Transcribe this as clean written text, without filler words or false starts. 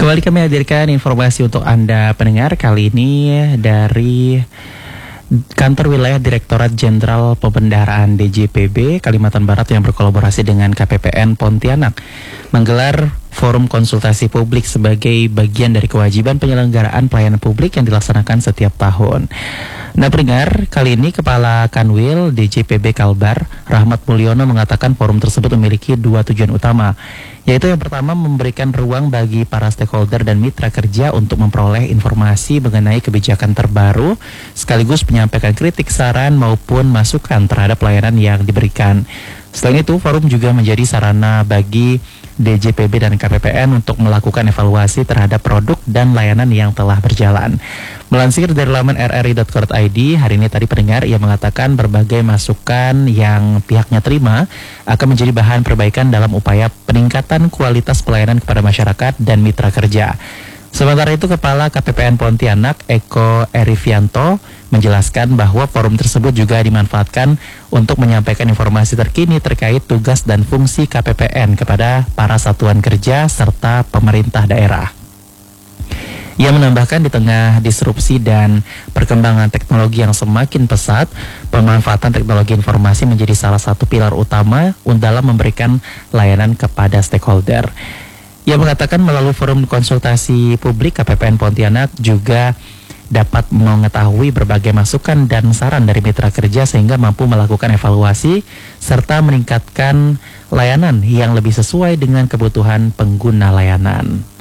Kembali kami hadirkan informasi untuk Anda pendengar kali ini dari Kantor Wilayah Direktorat Jenderal Pembendaharaan DJPB Kalimantan Barat yang berkolaborasi dengan KPPN Pontianak menggelar forum konsultasi publik sebagai bagian dari kewajiban penyelenggaraan pelayanan publik yang dilaksanakan setiap tahun. Nah pendengar, kali ini Kepala Kanwil DJPB Kalbar, Rahmat Mulyono mengatakan forum tersebut memiliki dua tujuan utama, yaitu yang pertama memberikan ruang bagi para stakeholder dan mitra kerja untuk memperoleh informasi mengenai kebijakan terbaru, sekaligus menyampaikan kritik, saran maupun masukan terhadap pelayanan yang diberikan. Selain itu, forum juga menjadi sarana bagi DJPB dan KPPN untuk melakukan evaluasi terhadap produk dan layanan yang telah berjalan. Melansir dari laman rri.co.id, hari ini tadi pendengar ia mengatakan berbagai masukan yang pihaknya terima akan menjadi bahan perbaikan dalam upaya peningkatan kualitas pelayanan kepada masyarakat dan mitra kerja. Sementara itu, Kepala KPPN Pontianak, Eko Erivianto, menjelaskan bahwa forum tersebut juga dimanfaatkan untuk menyampaikan informasi terkini terkait tugas dan fungsi KPPN kepada para satuan kerja serta pemerintah daerah. Ia menambahkan di tengah disrupsi dan perkembangan teknologi yang semakin pesat, pemanfaatan teknologi informasi menjadi salah satu pilar utama dalam memberikan layanan kepada stakeholder. Ia mengatakan melalui forum konsultasi publik KPPN Pontianak juga dapat mengetahui berbagai masukan dan saran dari mitra kerja sehingga mampu melakukan evaluasi serta meningkatkan layanan yang lebih sesuai dengan kebutuhan pengguna layanan.